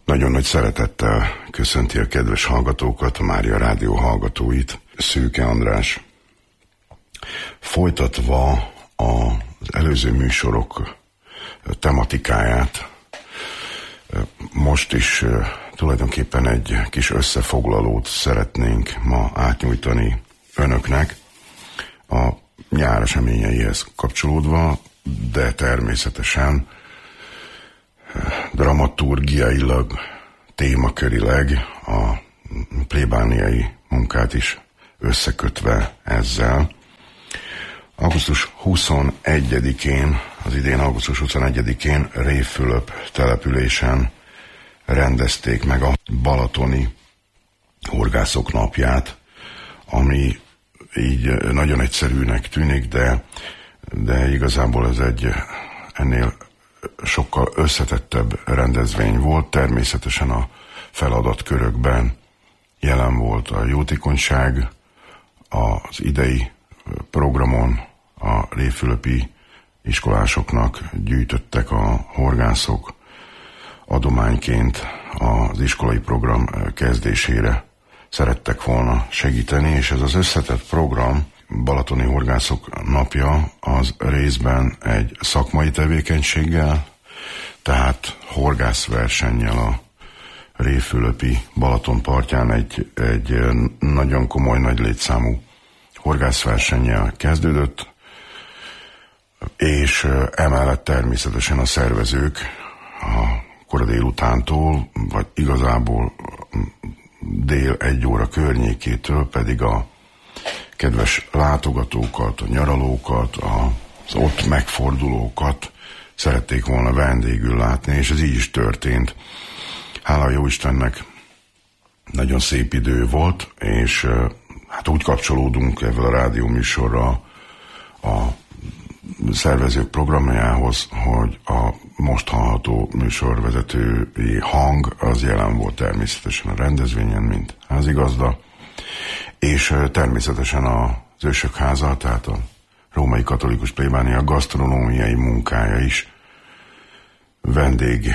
Nagyon nagy szeretettel köszönti a kedves hallgatókat, a Mária Rádió hallgatóit, Szőke András. Folytatva az előző műsorok tematikáját, most is tulajdonképpen egy kis összefoglalót szeretnénk ma átnyújtani önöknek a nyár eseményeihez kapcsolódva, de természetesen dramaturgiailag, témakörileg a plébániai munkát is összekötve ezzel. Augusztus 21-én, az idén augusztus 21-én Révfülöp településen rendezték meg a balatoni horgászok napját, ami így nagyon egyszerűnek tűnik, de igazából ez egy ennél sokkal összetettebb rendezvény volt. Természetesen a feladatkörökben jelen volt a jótékonyság, az idei programon a révfülöpi iskolásoknak gyűjtöttek a horgászok adományként az iskolai program kezdésére szerettek volna segíteni, és ez az összetett program, Balatoni Horgászok Napja, az részben egy szakmai tevékenységgel, tehát horgászversennyel a révfülöpi Balaton partján egy nagyon komoly, nagy létszámú horgászversennyel kezdődött, és emellett természetesen a szervezők a kora délutántól, vagy igazából dél 1 óra környékétől pedig a kedves látogatókat, a nyaralókat, az ott megfordulókat szerették volna vendégül látni, és ez így is történt. Hála a Jóistennek nagyon szép idő volt, és hát úgy kapcsolódunk ezzel a rádióműsorra a szervezők programjához, hogy a most hallható műsorvezetői hang az jelen volt természetesen a rendezvényen, mint házigazda, és természetesen az Ősök Háza, tehát a Római Katolikus Plébánia gasztronómiai munkája is vendég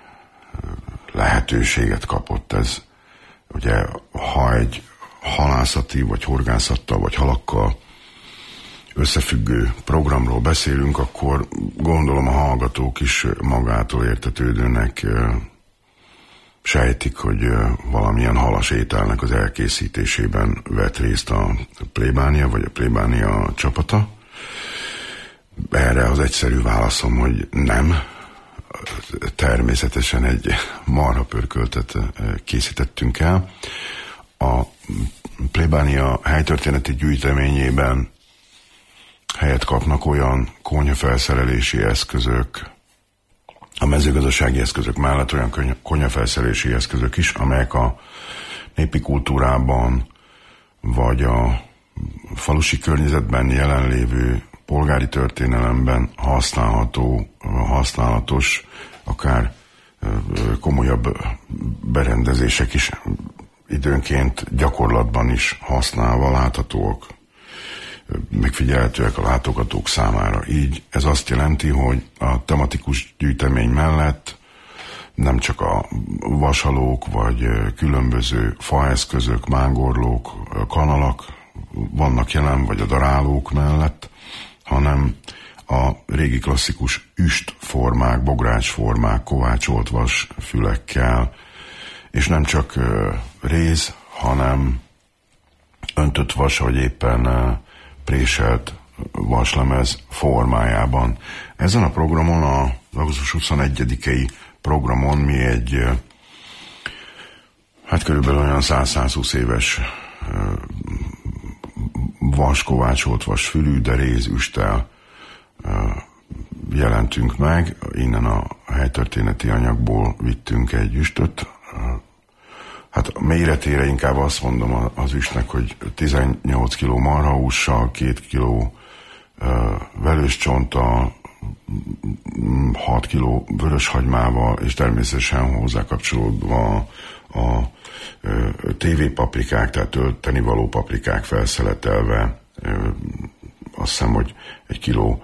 lehetőséget kapott. Ez ugye, ha egy halászati, vagy horgászattal, vagy halakkal összefüggő programról beszélünk, akkor gondolom a hallgatók is magától értetődőnek sejtik, hogy valamilyen halas ételnek az elkészítésében vett részt a plébánia, vagy a plébánia csapata. Erre az egyszerű válaszom, hogy nem. Természetesen egy marhapörköltet készítettünk el. A plébánia helytörténeti gyűjteményében helyet kapnak olyan konyhafelszerelési eszközök, a mezőgazdasági eszközök mellett olyan konyhafelszerelési eszközök is, amelyek a népi kultúrában vagy a falusi környezetben jelenlévő polgári történelemben használatos, akár komolyabb berendezések is időnként gyakorlatban is használva láthatóak, megfigyelhetőek a látogatók számára. Így ez azt jelenti, hogy a tematikus gyűjtemény mellett nem csak a vasalók, vagy különböző faeszközök, mángorlók, kanalak vannak jelen, vagy a darálók mellett, hanem a régi klasszikus üstformák, bográcsformák, kovácsolt vasfülekkel, és nem csak réz, hanem öntött vas, vagy éppen préselt vaslemez formájában. Ezen a programon, az augusztus 21-i programon mi egy körülbelül olyan 100-120 éves vaskovácsolt vasfülű, de rézüsttel jelentünk meg. Innen a helytörténeti anyagból vittünk egy üstöt. Hát a méretére inkább azt mondom az üstnek, hogy 18 kg marhahússal, 2 kg velőscsonttal, 6 kg vöröshagymával, és természetesen hozzá kapcsolódva a tévépaprikák, tehát tölteni való paprikák felszeletelve, azt hiszem, hogy 1 kiló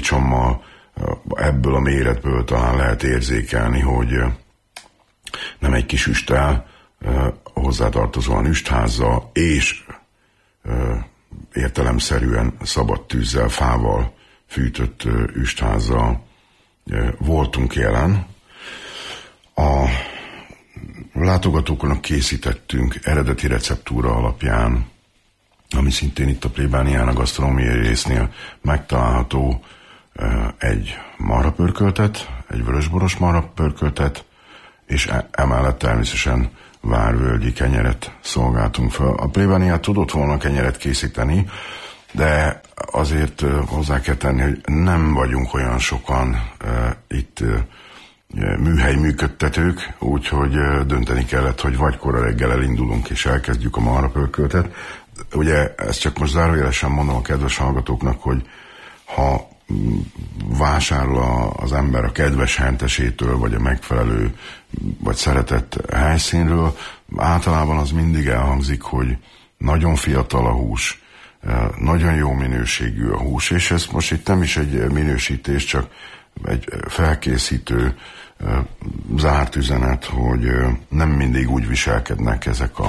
paradicsommal. Ebből a méretből talán lehet érzékelni, hogy nem egy kis üsttel, hozzátartozóan üstházzal és értelemszerűen szabad tűzzel, fával fűtött üstházzal voltunk jelen. A látogatóknak készítettünk eredeti receptúra alapján, ami szintén itt a plébánián a gasztronómiai résznél megtalálható, egy marhapörköltet, egy vörösboros marhapörköltet, és emellett természetesen várvölgyi kenyeret szolgáltunk fel. A plébánián tudott volna kenyeret készíteni, de azért hozzá kell tenni, hogy nem vagyunk olyan sokan itt műhely működtetők, úgyhogy dönteni kellett, hogy vagy kora reggel elindulunk és elkezdjük a marhapörköltet. Ugye ezt csak most zárójelesen mondom a kedves hallgatóknak, hogy ha vásárol az ember a kedves hentesétől, vagy a megfelelő, vagy szeretett helyszínről, általában az mindig elhangzik, hogy nagyon fiatal a hús, nagyon jó minőségű a hús, és ez most itt nem is egy minősítés, csak egy felkészítő, zárt üzenet, hogy nem mindig úgy viselkednek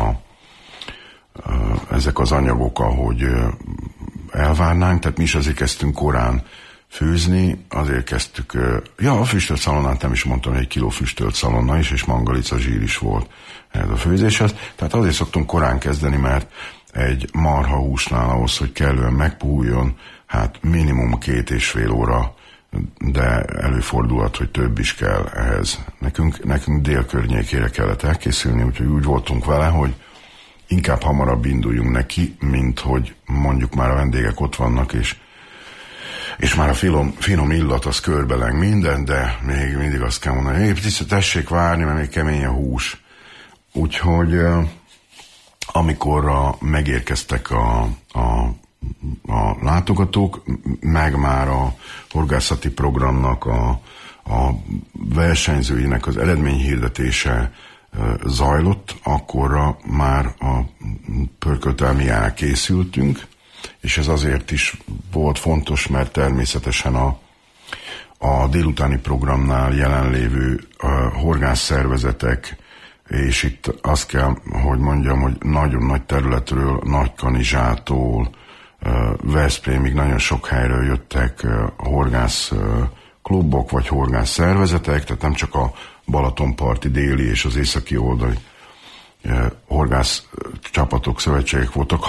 ezek az anyagok, ahogy elvárnánk, tehát mi is azért kezdtünk korán főzni, azért kezdtük, a füstölt szalonnát nem is mondtam, hogy 1 kiló füstölt szalonna is, és mangalica zsír is volt ez a főzéshez, tehát azért szoktunk korán kezdeni, mert egy marhahúsnál ahhoz, hogy kellően megpuhuljon, hát minimum 2,5 óra, de előfordulhat, hogy több is kell ehhez. Nekünk dél környékére kellett elkészülni, úgyhogy úgy voltunk vele, hogy inkább hamarabb induljunk neki, mint hogy mondjuk már a vendégek ott vannak, és már a finom illat az körbeleng minden, de még mindig azt kell mondani, hogy tessék várni, mert még kemény a hús. Úgyhogy amikor megérkeztek a látogatók, meg már a horgászati programnak a versenyzőinek az eredményhirdetése zajlott, akkorra már a pörköltelmiára készültünk, és ez azért is volt fontos, mert természetesen a délutáni programnál jelenlévő horgászszervezetek, és itt azt kell, hogy mondjam, hogy nagyon nagy területről, Nagykanizsától, Veszprémig nagyon sok helyről jöttek horgász klubok vagy horgász szervezetek, tehát nem csak a Balatonparti déli és az északi oldali horgász csapatok, szövetségek voltak,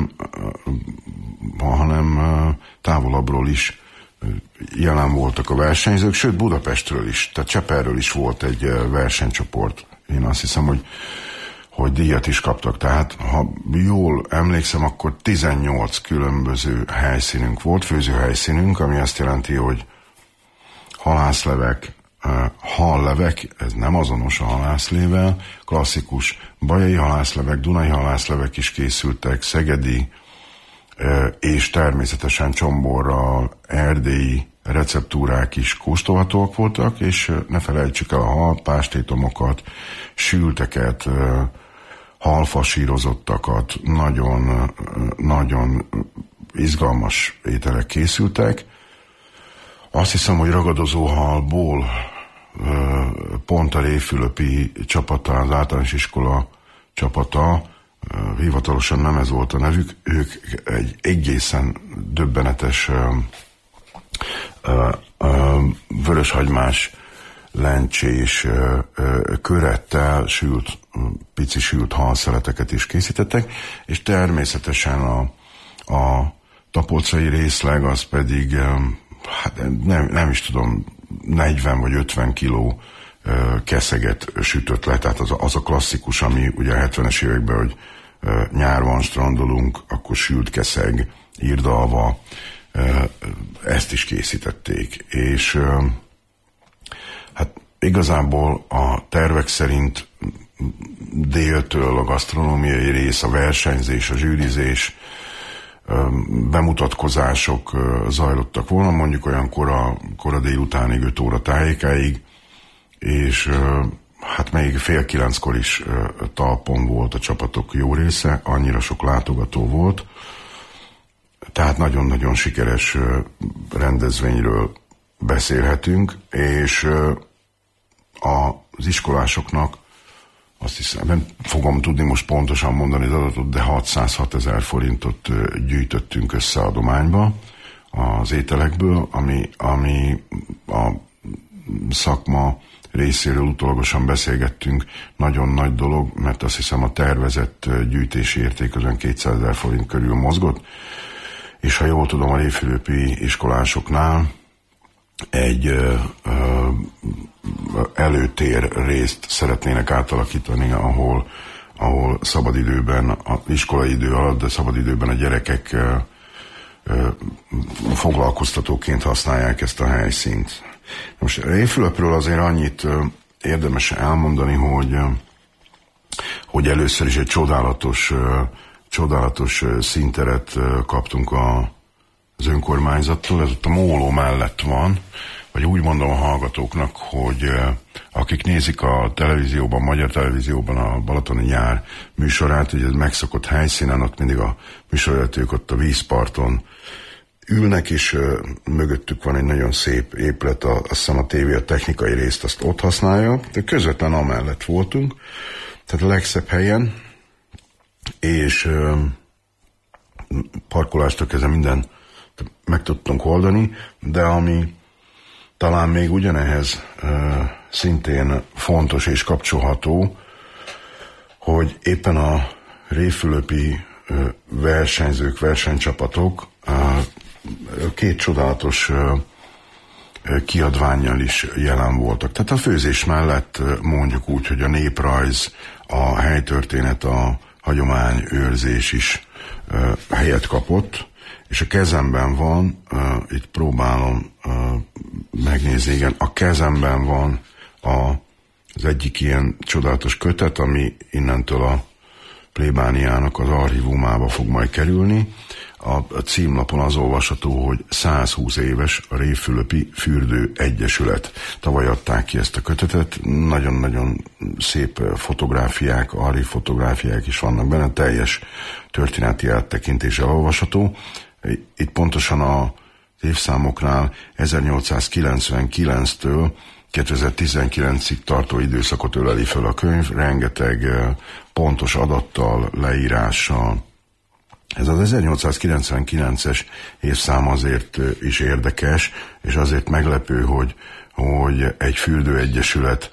hanem távolabbról is jelen voltak a versenyzők, sőt Budapestről is, tehát Cseperről is volt egy versenycsoport. Én azt hiszem, hogy díjat is kaptak. Tehát, ha jól emlékszem, akkor 18 különböző helyszínünk volt, főzőhelyszínünk, ami azt jelenti, hogy halászlevek, hallevek, ez nem azonos a halászlével, klasszikus bajai halászlevek, dunai halászlevek is készültek, szegedi, és természetesen csomborral, erdélyi receptúrák is kóstolhatóak voltak, és ne felejtsük el a halpástétomokat, sülteket, halfasírozottakat, nagyon, nagyon izgalmas ételek készültek. Azt hiszem, hogy ragadozó halból pont a Révfülöpi csapata, az általános iskola csapata, hivatalosan nem ez volt a nevük, ők egy egészen döbbenetes vöröshagymás lencsés körettel pici sült halszeleteket is készítettek, és természetesen a tapolcai részleg az pedig, hát nem is tudom, 40 vagy 50 kiló keszeget sütött le, tehát az a klasszikus, ami ugye a 70-es években, hogy nyár van, strandolunk, akkor sült keszeg, írdalva, ezt is készítették, és hát igazából a tervek szerint déltől a gasztronómiai rész, a versenyzés, a zsűrizés, bemutatkozások zajlottak volna, mondjuk olyan kora délutánig, 5 óra tájékáig, és hát még 8:30-kor is talpon volt a csapatok jó része, annyira sok látogató volt, tehát nagyon-nagyon sikeres rendezvényről beszélhetünk, és az iskolásoknak azt hiszem, nem fogom tudni most pontosan mondani az adatot, de 606 000 forintot gyűjtöttünk össze adományba az ételekből, ami a szakma részéről utólagosan beszélgettünk, nagyon nagy dolog, mert azt hiszem a tervezett gyűjtési érték azon 200 000 forint körül mozgott, és ha jól tudom, a révfülöpi iskolásoknál egy előtér részt szeretnének átalakítani, ahol szabadidőben, a iskolai idő alatt, de szabadidőben a gyerekek foglalkoztatóként használják ezt a helyszínt. Most Révfülöpről azért annyit érdemes elmondani, hogy először is egy csodálatos színteret kaptunk az önkormányzattól, ez ott a móló mellett van, vagy úgy mondom a hallgatóknak, hogy akik nézik a televízióban, magyar televízióban a Balatoni nyár műsorát, ugye ez megszokott helyszínen, ott mindig a műsorvezetők ott a vízparton ülnek, és mögöttük van egy nagyon szép épület, azt hiszem a tévé, a technikai részt azt ott használja, de közvetlen amellett voltunk, tehát a legszebb helyen, és parkolástól kezdve minden meg tudtunk oldani, de ami talán még ugyanehhez szintén fontos és kapcsolható, hogy éppen a révfülöpi versenyzők, versenycsapatok két csodálatos kiadvánnyal is jelen voltak. Tehát a főzés mellett mondjuk úgy, hogy a néprajz, a helytörténet, a hagyományőrzés is helyet kapott, és a kezemben van, itt próbálom megnézni, igen, a kezemben van az egyik ilyen csodálatos kötet, ami innentől a plébániának az archívumába fog majd kerülni. A címlapon az olvasható, hogy 120 éves a Révfülöpi Fürdő Egyesület. Tavaly adták ki ezt a kötetet, nagyon-nagyon szép fotográfiák, archív fotográfiák is vannak benne, teljes történeti áttekintéssel olvasható. Itt pontosan az évszámoknál 1899-től 2019-ig tartó időszakot öleli föl a könyv, rengeteg pontos adattal, leírással. Ez az 1899-es évszám azért is érdekes, és azért meglepő, hogy egy fürdőegyesület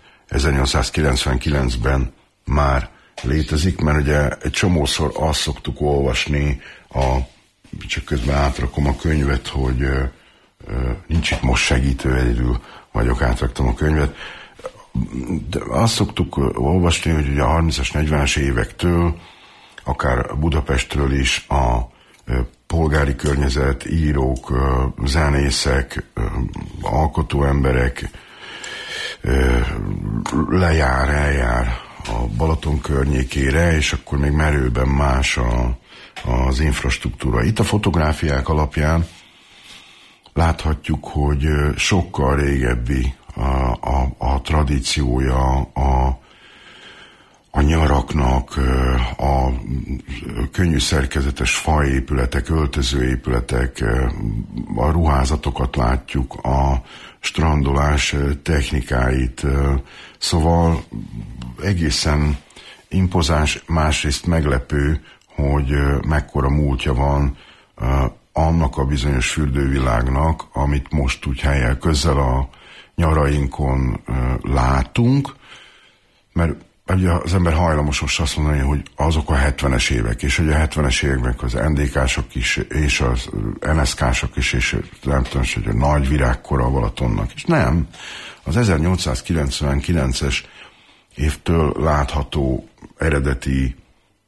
1899-ben már létezik, mert ugye egy csomószor azt szoktuk olvasni, csak közben átrakom a könyvet, hogy nincs itt most segítő, egyedül vagyok, átraktam a könyvet. De azt szoktuk olvasni, hogy ugye a 30-as, 40-es évektől, akár Budapestről is a polgári környezet, írók, zenészek, alkotó emberek eljár a Balaton környékére, és akkor még merőben más az infrastruktúra. Itt a fotográfiák alapján láthatjuk, hogy sokkal régebbi a tradíciója a nyaraknak, a könnyű szerkezetes faépületek, öltözőépületek, a ruházatokat látjuk, a strandolás technikáit. Szóval egészen impozáns, másrészt meglepő, hogy mekkora múltja van annak a bizonyos fürdővilágnak, amit most úgy helyel közel a nyarainkon látunk, mert ugye az ember hajlamos most azt mondani, hogy azok a 70-es évek, és hogy a 70-es években az NDK-sok is, és az NSZK-sok is, és nem tudom, hogy a nagy virágkora a Balatonnak. És nem, az 1899-es évtől látható eredeti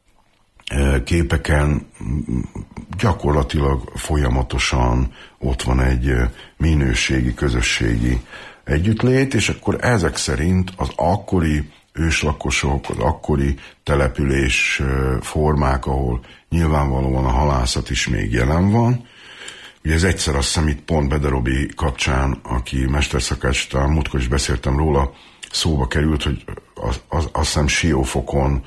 képeken gyakorlatilag folyamatosan ott van egy minőségi, közösségi együttlét, és akkor ezek szerint az akkori őslakosok, az akkori település formák, ahol nyilvánvalóan a halászat is még jelen van. Ugye ez egyszer azt hiszem itt pont Bede Robi kapcsán, aki mesterszakács, talán múltkor is beszéltem róla, szóba került, hogy azt hiszem Siófokon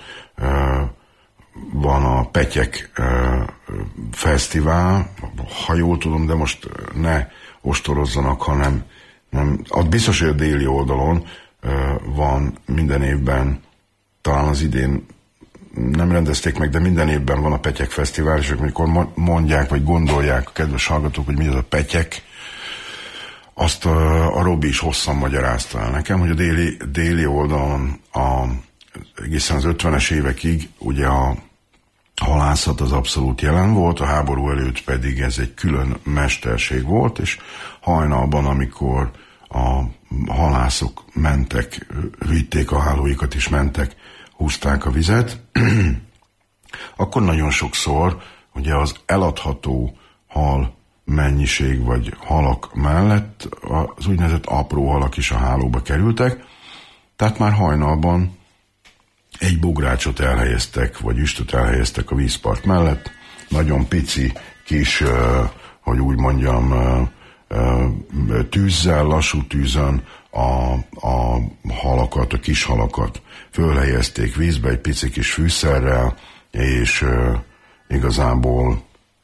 van a Petyek fesztivál, ha jól tudom, de most ne ostorozzanak, hanem nem, az biztos, hogy a déli oldalon van minden évben talán az idén nem rendezték meg, de minden évben van a Petyek Fesztivál, és amikor mondják, vagy gondolják a kedves hallgatók, hogy mi az a Petyek, azt a Robi is hosszan magyarázta el nekem, hogy a déli oldalon egészen az 50-es évekig ugye a halászat az abszolút jelen volt, a háború előtt pedig ez egy külön mesterség volt, és hajnalban, amikor a halászok mentek, vitték a hálóikat és mentek, húzták a vizet, akkor nagyon sokszor ugye az eladható hal mennyiség vagy halak mellett az úgynevezett apró halak is a hálóba kerültek, tehát már hajnalban egy bográcsot elhelyeztek, vagy üstöt elhelyeztek a vízpart mellett, nagyon pici kis, hogy úgy mondjam, tűzzel, lassú tűzön a halakat, a kis halakat fölhelyezték vízbe egy pici kis fűszerrel, és igazából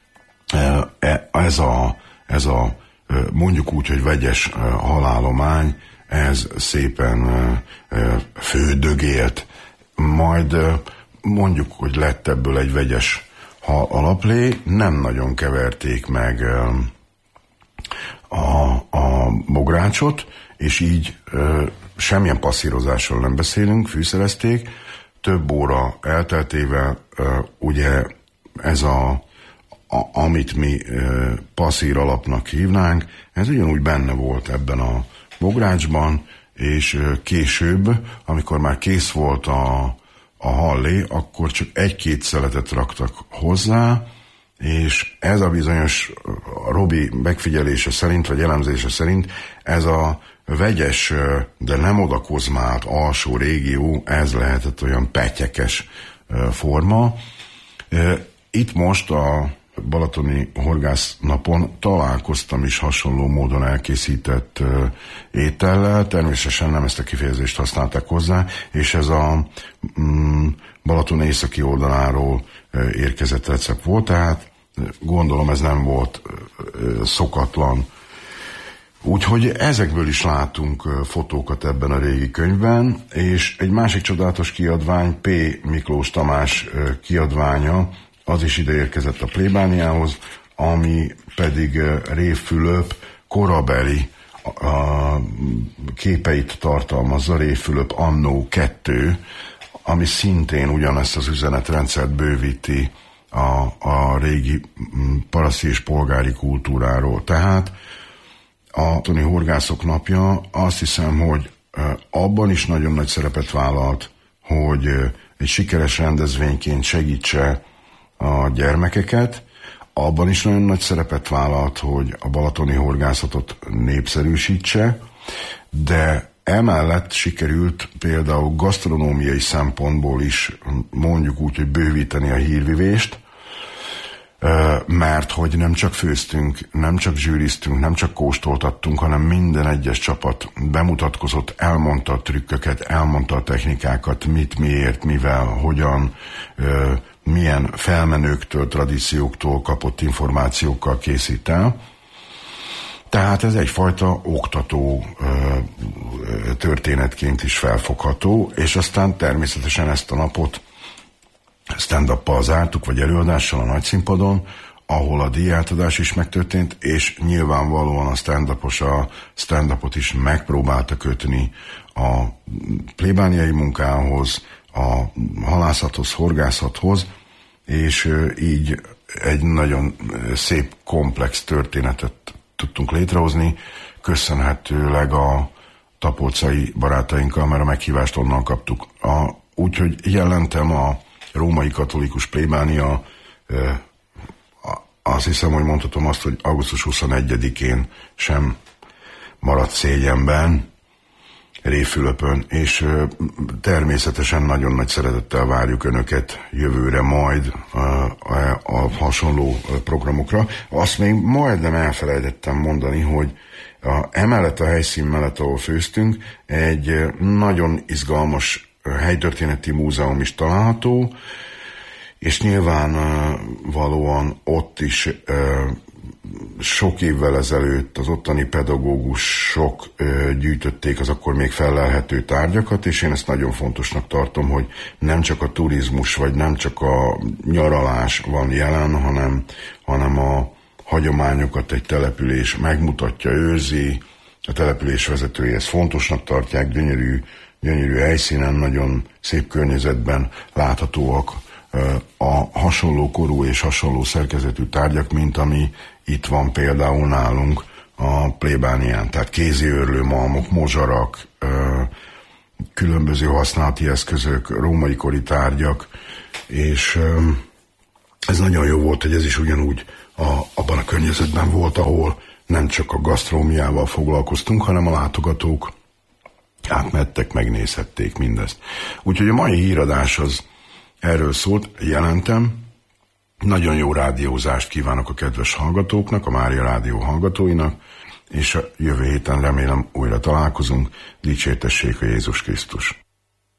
ez a mondjuk úgy, hogy vegyes halállomány, ez szépen fődögélt, majd mondjuk, hogy lett ebből egy vegyes alaplé, nem nagyon keverték meg a bográcsot, és így semmilyen passzírozásról nem beszélünk, fűszerezték, több óra elteltével ugye ez amit mi passzír alapnak hívnánk, ez ugyanúgy benne volt ebben a bográcsban, és később, amikor már kész volt a hallé, akkor csak egy-két szeletet raktak hozzá, és ez a bizonyos Robi megfigyelése szerint, vagy elemzése szerint, ez a vegyes, de nem odakozmált alsó régió, ez lehetett olyan petyekes forma. Itt most a balatoni horgásznapon találkoztam is hasonló módon elkészített étellel, természetesen nem ezt a kifejezést használták hozzá, és ez a Balaton északi oldaláról érkezett recept volt, tehát gondolom ez nem volt szokatlan. Úgyhogy ezekből is látunk fotókat ebben a régi könyvben, és egy másik csodálatos kiadvány, P. Miklós Tamás kiadványa, az is ide érkezett a plébániához, ami pedig Rév Fülöp korabeli képeit tartalmazza, Rév Fülöp Annó 2, ami szintén ugyanezt az üzenetrendszert bővíti a régi paraszti és polgári kultúráról. Tehát a Toni Horgászok napja, azt hiszem, hogy abban is nagyon nagy szerepet vállalt, hogy egy sikeres rendezvényként segítse a gyermekeket, abban is nagyon nagy szerepet vállalt, hogy a balatoni horgászatot népszerűsítse, de emellett sikerült például gasztronómiai szempontból is mondjuk úgy, hogy bővíteni a hírvivést, mert hogy nem csak főztünk, nem csak zsűriztünk, nem csak kóstoltattunk, hanem minden egyes csapat bemutatkozott, elmondta a trükköket, elmondta a technikákat, mit, miért, mivel, hogyan, milyen felmenőktől, tradícióktól kapott információkkal készít el. Tehát ez egyfajta oktató történetként is felfogható, és aztán természetesen ezt a napot stand-uppal zártuk, vagy előadással a nagyszínpadon, ahol a díjátadás is megtörtént, és nyilvánvalóan a stand-upot is megpróbálta kötni a plébániai munkához, a halászathoz, horgászathoz, és így egy nagyon szép, komplex történetet tudtunk létrehozni, köszönhetőleg a tapolcai barátainkkal, mert a meghívást onnan kaptuk. Úgyhogy jelentem a római katolikus plébánia, azt hiszem, hogy mondhatom azt, hogy augusztus 21-én sem maradt szégyenben, Rév Fülöpön, és természetesen nagyon nagy szeretettel várjuk Önöket jövőre majd a hasonló programokra. Azt még majdnem elfelejtettem mondani, hogy emellett a helyszín mellett, ahol főztünk, egy nagyon izgalmas helytörténeti múzeum is található, és nyilvánvalóan ott is sok évvel ezelőtt az ottani pedagógusok gyűjtötték az akkor még fellelhető tárgyakat, és én ezt nagyon fontosnak tartom, hogy nem csak a turizmus, vagy nem csak a nyaralás van jelen, hanem a hagyományokat egy település megmutatja, őrzi, a település vezetői ezt fontosnak tartják, gyönyörű helyszínen, nagyon szép környezetben láthatóak a hasonló korú és hasonló szerkezetű tárgyak, mint ami itt van például nálunk a plébánián. Tehát kéziőrlő malmok, mozsarak, különböző használati eszközök, római kori tárgyak, és ez nagyon jó volt, hogy ez is ugyanúgy abban a környezetben volt, ahol nem csak a gasztronómiával foglalkoztunk, hanem a látogatók átmettek, megnézhették mindezt. Úgyhogy a mai híradás az erről szólt, jelentem. Nagyon jó rádiózást kívánok a kedves hallgatóknak, a Mária Rádió hallgatóinak, és a jövő héten remélem újra találkozunk. Dicsértessék a Jézus Krisztus!